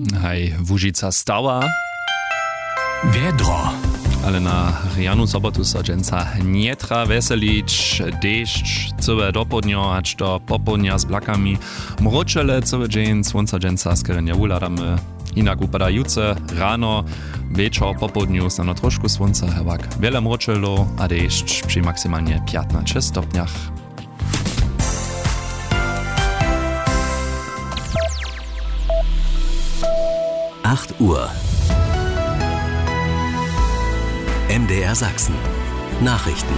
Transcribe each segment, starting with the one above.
Hej, Łužica stała. Wiedro. Ale na Janu sobotu so dżęca nietra weselić, deszcz, całe dopodnio, aż do popodnia z blakami, mroczele cały dzień, słońca dżęca skiernie uladamy. Inak upadajúce ráno, večer, popodniu stano trošku słońca, hewak wiele mroczelo, a deszcz przy maksymalnie 15 stopniach. Uhr. MDR Sachsen. Nachrichten.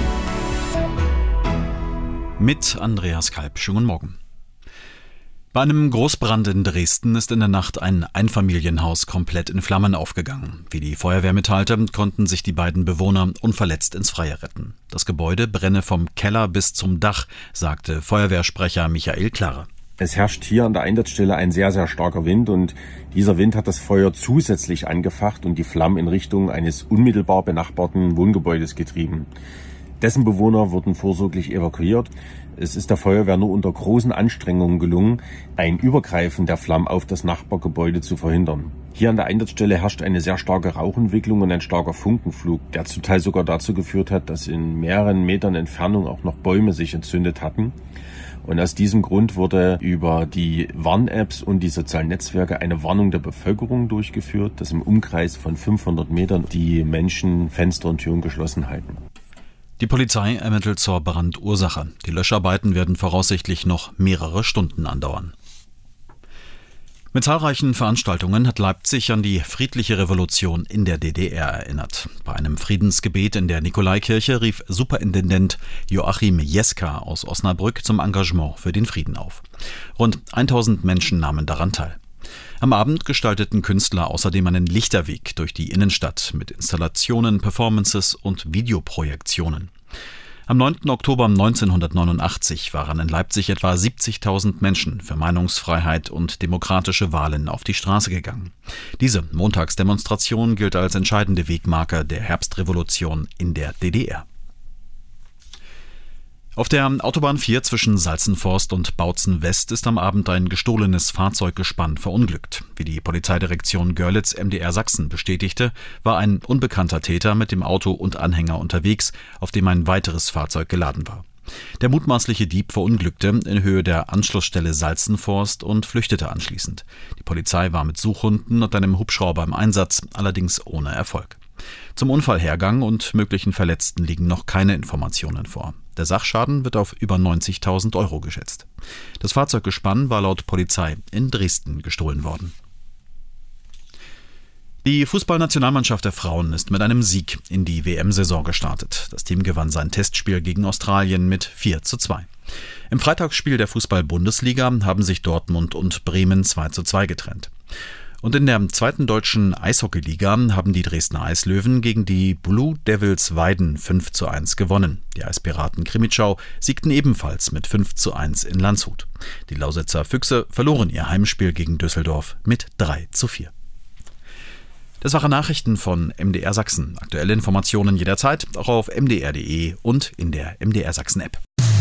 Mit Andreas Kalb. Schönen Morgen. Bei einem Großbrand in Dresden ist in der Nacht ein Einfamilienhaus komplett in Flammen aufgegangen. Wie die Feuerwehr mitteilte, konnten sich die beiden Bewohner unverletzt ins Freie retten. Das Gebäude brenne vom Keller bis zum Dach, sagte Feuerwehrsprecher Michael Klare. Es herrscht hier an der Einsatzstelle ein sehr, sehr starker Wind und dieser Wind hat das Feuer zusätzlich angefacht und die Flammen in Richtung eines unmittelbar benachbarten Wohngebäudes getrieben. Dessen Bewohner wurden vorsorglich evakuiert. Es ist der Feuerwehr nur unter großen Anstrengungen gelungen, ein Übergreifen der Flammen auf das Nachbargebäude zu verhindern. Hier an der Einsatzstelle herrscht eine sehr starke Rauchentwicklung und ein starker Funkenflug, der zum Teil sogar dazu geführt hat, dass in mehreren Metern Entfernung auch noch Bäume sich entzündet hatten. Und aus diesem Grund wurde über die Warn-Apps und die sozialen Netzwerke eine Warnung der Bevölkerung durchgeführt, dass im Umkreis von 500 Metern die Menschen Fenster und Türen geschlossen halten. Die Polizei ermittelt zur Brandursache. Die Löscharbeiten werden voraussichtlich noch mehrere Stunden andauern. Mit zahlreichen Veranstaltungen hat Leipzig an die friedliche Revolution in der DDR erinnert. Bei einem Friedensgebet in der Nikolaikirche rief Superintendent Joachim Jeska aus Osnabrück zum Engagement für den Frieden auf. Rund 1000 Menschen nahmen daran teil. Am Abend gestalteten Künstler außerdem einen Lichterweg durch die Innenstadt mit Installationen, Performances und Videoprojektionen. Am 9. Oktober 1989 waren in Leipzig etwa 70.000 Menschen für Meinungsfreiheit und demokratische Wahlen auf die Straße gegangen. Diese Montagsdemonstration gilt als entscheidende Wegmarke der Herbstrevolution in der DDR. Auf der Autobahn 4 zwischen Salzenforst und Bautzen West ist am Abend ein gestohlenes Fahrzeuggespann verunglückt. Wie die Polizeidirektion Görlitz MDR Sachsen bestätigte, war ein unbekannter Täter mit dem Auto und Anhänger unterwegs, auf dem ein weiteres Fahrzeug geladen war. Der mutmaßliche Dieb verunglückte in Höhe der Anschlussstelle Salzenforst und flüchtete anschließend. Die Polizei war mit Suchhunden und einem Hubschrauber im Einsatz, allerdings ohne Erfolg. Zum Unfallhergang und möglichen Verletzten liegen noch keine Informationen vor. Der Sachschaden wird auf über 90.000 € geschätzt. Das Fahrzeuggespann war laut Polizei in Dresden gestohlen worden. Die Fußballnationalmannschaft der Frauen ist mit einem Sieg in die WM-Saison gestartet. Das Team gewann sein Testspiel gegen Australien mit 4:2. Im Freitagsspiel der Fußball-Bundesliga haben sich Dortmund und Bremen 2:2 getrennt. Und in der zweiten deutschen Eishockeyliga haben die Dresdner Eislöwen gegen die Blue Devils Weiden 5:1 gewonnen. Die Eispiraten Krimitschau siegten ebenfalls mit 5:1 in Landshut. Die Lausitzer Füchse verloren ihr Heimspiel gegen Düsseldorf mit 3:4. Das waren Nachrichten von MDR Sachsen. Aktuelle Informationen jederzeit auch auf mdr.de und in der MDR Sachsen App.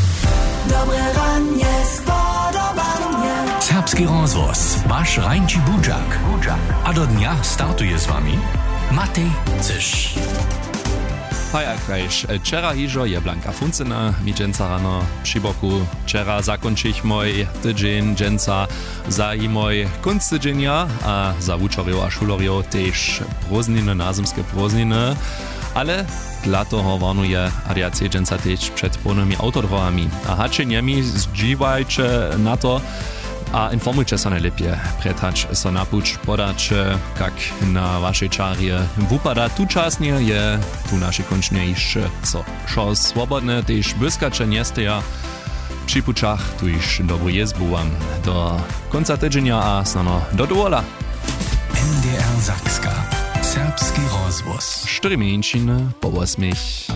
Serbski rozvoz, vaš Rajnči Budžak. A do dnia startuje s vami Matej Cyš. Hej, krajš. Včera hižo je Blanka Funcina, mi dżęca rano przy boku. Včera zakončich moj tydzień dżęca za i moj kunst tydzienia, a za wučorjov a šulorjov tež prózdniny, nazemskie prózdniny. Ale dla toho warnuje ADAC dżęca tež przed pełnymi autodrogami. A hačenjemi zdžívajče na to, a informujcie się najlepiej, pretać so napuć, podać, jak na waszej czarie wupada tuczasnie je tu nasze kończnie iż co swobodne też wyskacze niesteja przy puczach tu iż dobry jezbu wam do końca tydzienia a snano do dowola. MDR Sachska. Serbski rozvoz. 4 minutiny po 8.